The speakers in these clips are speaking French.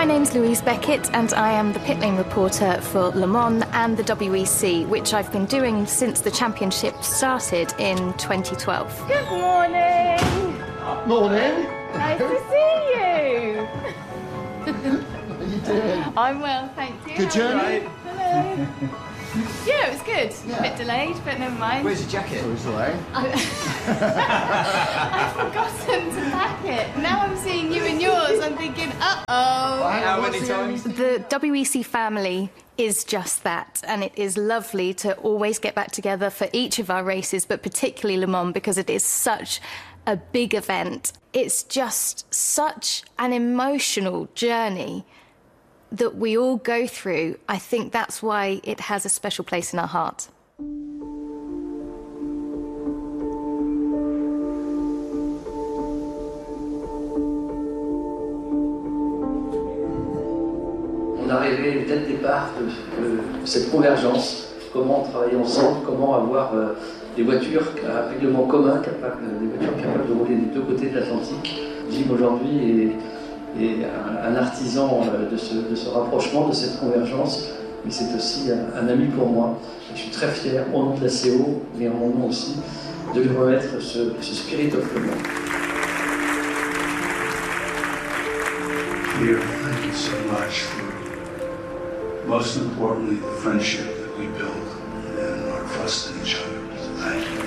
My name's Louise Beckett and I am the pit lane reporter for Le Mans and the WEC, which I've been doing since the championship started in 2012. Good morning! Morning! Nice to see you! How are you doing? I'm well, thank you. Good journey? Hello. Yeah, it was good. Yeah. A bit delayed, but never mind. Where's your jacket? I've forgotten to pack it. Now I'm seeing you in yours, I'm thinking, uh-oh. How many times? The WEC family is just that, and it is lovely to always get back together for each of our races, but particularly Le Mans because it is such a big event. It's just such an emotional journey that we all go through. I think that's why it has a special place in our heart. On a rêvé dès le départ de cette convergence, comment travailler ensemble, comment avoir des voitures à règlement commun, des voitures capables de rouler des deux côtés de l'Atlantique. Jim aujourd'hui est un artisan de ce rapprochement, de cette convergence, mais c'est aussi un ami pour moi. Et je suis très fier, au nom de la CO, mais en mon nom aussi, de lui remettre ce spirit of Le Mans. Peter, thank you so much for, most importantly, the friendship that we built and our trust in each other. Thank you.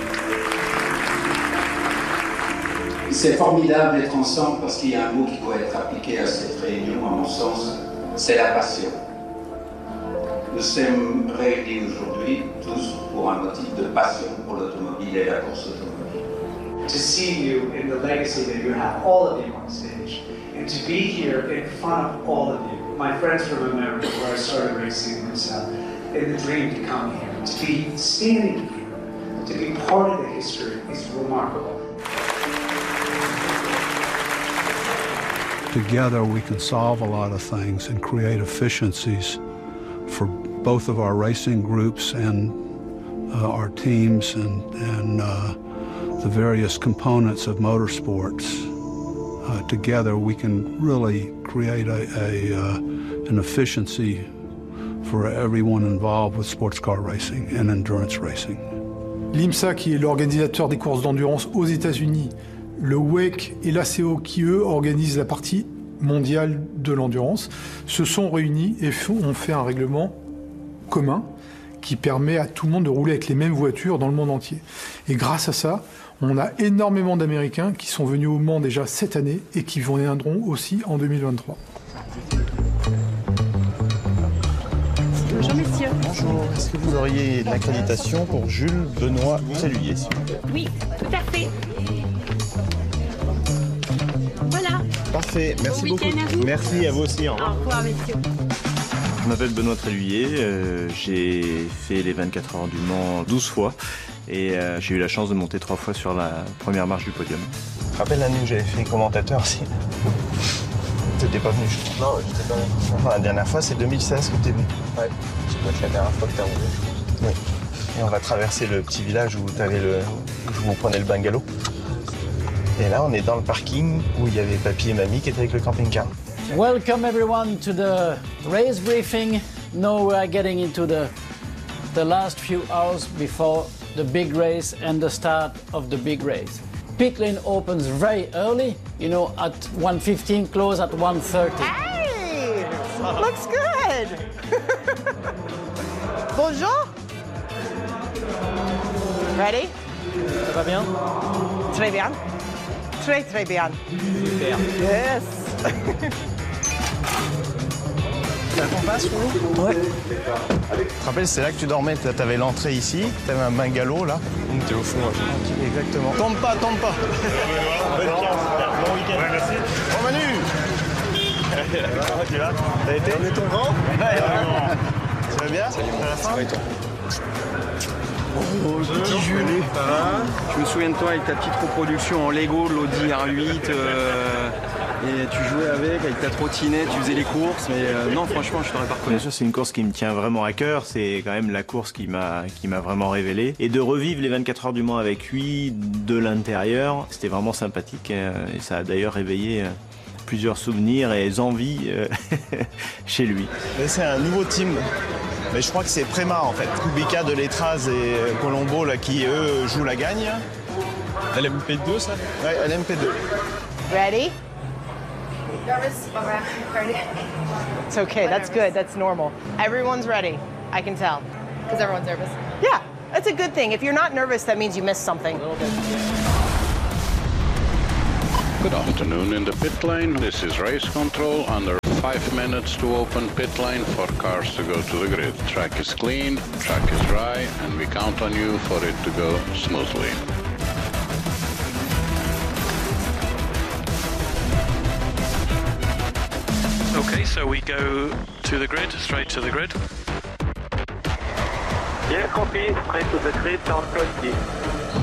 C'est formidable d'être ensemble parce qu'il y a un mot qui doit être appliqué à cette réunion, à mon sens, c'est la passion. Nous sommes réunis aujourd'hui tous pour un motif de passion pour l'automobile et la course automobile. To see you in the legacy that you have, all of you on stage, and to be here in front of all of you, my friends from America where I started racing myself, and the dream to come here, to be standing here, to be part of the history is remarkable. Together we can solve a lot of things and create efficiencies for both of our racing groups and our teams and the various components of motorsports. Together we can really create an efficiency for everyone involved with sports car racing and endurance racing. L'IMSA, qui est l'organisateur des courses d'endurance aux États-Unis, le WEC et l'ACO, qui eux organisent la partie mondiale de l'endurance, se sont réunis et ont fait un règlement commun qui permet à tout le monde de rouler avec les mêmes voitures dans le monde entier. Et grâce à ça, on a énormément d'Américains qui sont venus au Mans déjà cette année et qui viendront aussi en 2023. Bonjour messieurs. Bonjour, est-ce que vous auriez l'accréditation pour Jules Benoît Tréluyer, s'il vous plaît? Oui, tout à fait. Voilà. Parfait, merci Bon beaucoup. week-end à vous. Merci à vous aussi. Au revoir. Au revoir messieurs. Je m'appelle Benoît Tréluyer, j'ai fait les 24 heures du Mans 12 fois et j'ai eu la chance de monter 3 fois sur la première marche du podium. Tu te rappelles l'année où j'avais fait commentateur aussi? T'étais pas venu, je crois. Non, j'étais pas venu. Enfin, la dernière fois, c'est 2016 que t'es venu. Ouais, c'est peut-être la dernière fois que t'as roulé. Oui. Et on va traverser le petit village où vous prenez le bungalow. Et là, on est dans le parking où il y avait papy et mamie qui étaient avec le camping-car. Welcome everyone to the race briefing. Now we are getting into the last few hours before the big race and the start of the big race. Pit lane opens very early, you know, at 1:15, close at 1:30. Hey! Looks good! Bonjour! Ready? Ça va bien? Très bien. Très très bien. Super. Yes! C'est là qu'on passe, nous? Ouais. Tu te rappelles, c'est là que tu dormais, t'avais l'entrée ici, t'avais un bungalow là. T'es au fond. Exactement. Tombe pas, tombe pas. Bonne chance. Bon week-end. Ouais, merci. Bon Manu. Tu vas? T'as été? On est ton grand? Ouais. Tu vas bien? Salut, à la fin? Ouais, toi. Oh, petit Jules, ça va? Je me souviens de toi avec ta petite reproduction en Lego, l'Audi R8, et tu jouais avec ta trottinette, tu faisais les courses, mais non, franchement, je t'aurais pas reconnu. Bien sûr, c'est une course qui me tient vraiment à cœur, c'est quand même la course qui m'a vraiment révélé. Et de revivre les 24 heures du Mans avec lui, de l'intérieur, c'était vraiment sympathique, et ça a d'ailleurs réveillé plusieurs souvenirs et envies chez lui. Mais c'est un nouveau team. Mais je crois que c'est Préma en fait. Kubica, Deletraz et Colombo là, qui eux jouent la gagne. LMP2 ça? Ouais, LMP2. Ready? Nervous? Ready? It's okay, that's good, that's normal. Everyone's ready, I can tell. Because everyone's nervous. Yeah, that's a good thing. If you're not nervous, that means you missed something. Good afternoon in the pit lane. This is race control. Under 5 minutes to open pit lane for cars to go to the grid. Track is clean, track is dry, and we count on you for it to go smoothly. Okay, so we go to the grid, straight to the grid. Yeah, copy. Straight to the grid, down 20.